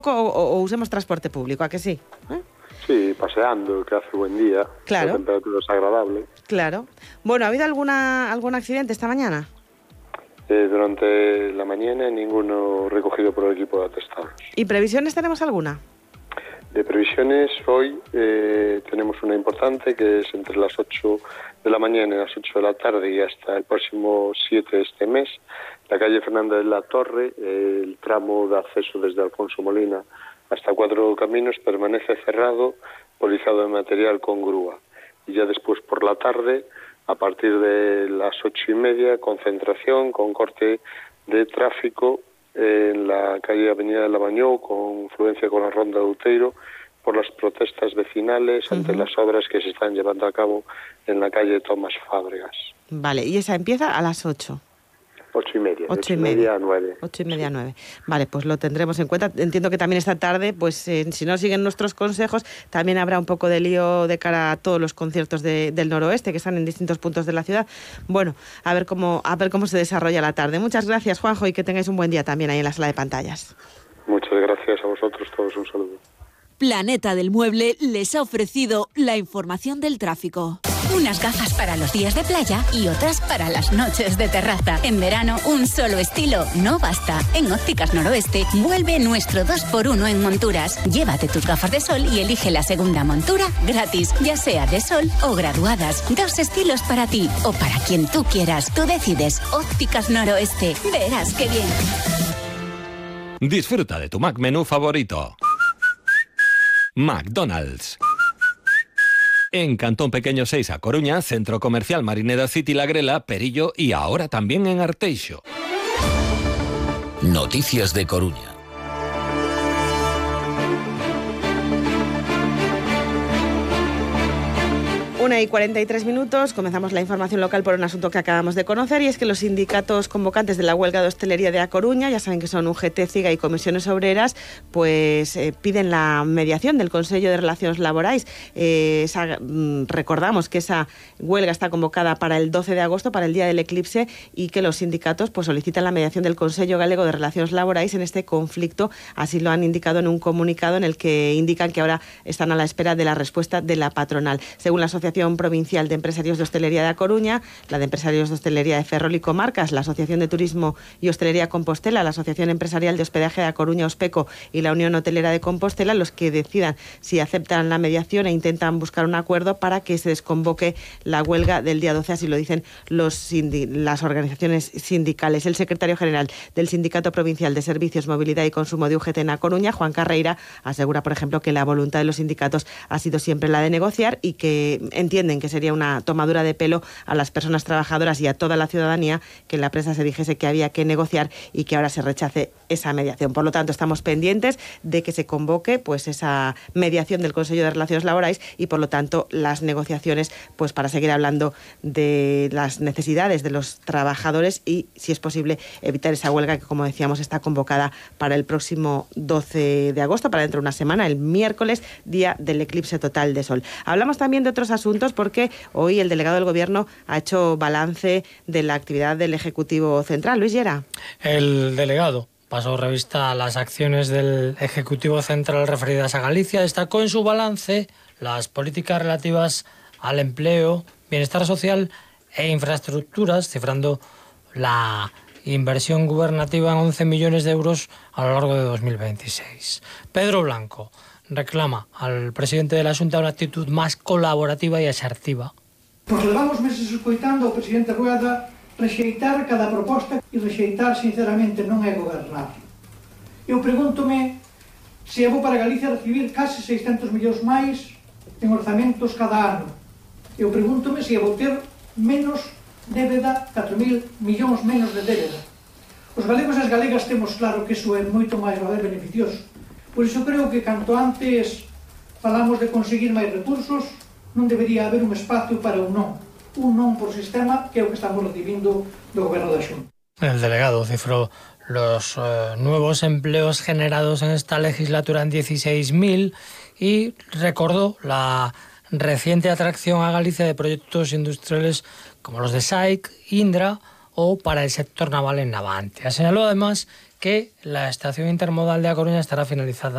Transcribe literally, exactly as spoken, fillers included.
o, o usemos transporte público, ¿a que sí? ¿Eh? Sí, paseando, que hace buen día. Claro. La temperatura es agradable. Claro. Bueno, ¿ha habido alguna algún accidente esta mañana? Eh, durante la mañana ninguno recogido por el equipo de atestados. ¿Y previsiones tenemos alguna? De previsiones, hoy eh, tenemos una importante que es entre las ocho de la mañana y las ocho de la tarde y hasta el próximo siete de este mes. La calle Fernanda de la Torre, eh, el tramo de acceso desde Alfonso Molina hasta Cuatro Caminos permanece cerrado, polizado de material con grúa. Y ya después por la tarde, a partir de las ocho y media, concentración con corte de tráfico en la calle Avenida de Lavañó, con confluencia con la Ronda de Outeiro, por las protestas vecinales uh-huh. ante las obras que se están llevando a cabo en la calle Tomás Fábregas. Vale, y esa empieza a las ocho. Ocho y media. Ocho, ocho y media, media a nueve. Ocho y media a sí. nueve. Vale, pues lo tendremos en cuenta. Entiendo que también esta tarde, pues eh, si no siguen nuestros consejos, también habrá un poco de lío de cara a todos los conciertos de, del noroeste que están en distintos puntos de la ciudad. Bueno, a ver cómo a ver cómo se desarrolla la tarde. Muchas gracias, Juanjo, y que tengáis un buen día también ahí en la sala de pantallas. Muchas gracias a vosotros todos. Un saludo. Planeta del Mueble les ha ofrecido la información del tráfico. Unas gafas para los días de playa y otras para las noches de terraza. En verano, un solo estilo no basta. En Ópticas Noroeste, vuelve nuestro dos por uno en monturas. Llévate tus gafas de sol y elige la segunda montura gratis, ya sea de sol o graduadas. Dos estilos para ti o para quien tú quieras. Tú decides. Ópticas Noroeste. Verás qué bien. Disfruta de tu Mac menú favorito. McDonald's. En Cantón Pequeño seis a Coruña, Centro Comercial Marineda City La Grela, Perillo y ahora también en Arteixo. Noticias de Coruña. Una y cuarenta y tres minutos, comenzamos la información local por un asunto que acabamos de conocer, y es que los sindicatos convocantes de la huelga de hostelería de A Coruña, ya saben que son U G T, CIGA y Comisiones Obreras, pues eh, piden la mediación del Consello de Relaciones Laborais. Eh, esa, mm, recordamos que esa huelga está convocada para el doce de agosto, para el día del eclipse, y que los sindicatos pues solicitan la mediación del Consello Galego de Relaciones Laborais en este conflicto. Así lo han indicado en un comunicado en el que indican que ahora están a la espera de la respuesta de la patronal. Según la Asociación Provincial de Empresarios de Hostelería de A Coruña, la de Empresarios de Hostelería de Ferrol y Comarcas, la Asociación de Turismo y Hostelería Compostela, la Asociación Empresarial de Hospedaje de A Coruña, Ospeco, y la Unión Hotelera de Compostela, los que decidan si aceptan la mediación e intentan buscar un acuerdo para que se desconvoque la huelga del día doce, así lo dicen los sindi- las organizaciones sindicales. El secretario general del Sindicato Provincial de Servicios, Movilidad y Consumo de U G T en A Coruña, Juan Carreira, asegura, por ejemplo, que la voluntad de los sindicatos ha sido siempre la de negociar y que entienden que sería una tomadura de pelo a las personas trabajadoras y a toda la ciudadanía que en la prensa se dijese que había que negociar y que ahora se rechace esa mediación. Por lo tanto, estamos pendientes de que se convoque pues esa mediación del Consello de Relaciones Laborais y, por lo tanto, las negociaciones pues para seguir hablando de las necesidades de los trabajadores y, si es posible, evitar esa huelga que, como decíamos, está convocada para el próximo doce de agosto, para dentro de una semana, el miércoles, día del eclipse total de sol. Hablamos también de otros asuntos porque hoy el delegado del Gobierno ha hecho balance de la actividad del Ejecutivo Central. Luis Llera. El delegado pasó revista a las acciones del Ejecutivo Central referidas a Galicia. Destacó en su balance las políticas relativas al empleo, bienestar social e infraestructuras, cifrando la inversión gubernativa en once millones de euros a lo largo de dos mil veintiséis. Pedro Blanco reclama al presidente de la Xunta una actitud máis colaborativa e asertiva. Pois levamos meses escoitando ao presidente Rueda rexeitar cada proposta e rexeitar, sinceramente, non é gobernar. Eu pregúntome se é bo para Galicia recibir case seiscentos millóns máis en orzamentos cada ano. Eu pregúntome se é bo ter menos débeda, catro mil millóns menos de débeda. Os galegos e as galegas temos claro que iso é moito máis beneficioso. Por iso creo que canto antes falamos de conseguir máis recursos, non debería haber un espacio para un non. Un non por sistema, que é o que estamos recibindo do Goberno da Xunta. El delegado cifró los eh, nuevos empleos generados en esta legislatura en dieciséis mil y recordó la reciente atracción a Galicia de proyectos industriales como los de S A I C, Indra o para el sector naval en Navantia. Señaló además que la estación intermodal de A Coruña estará finalizada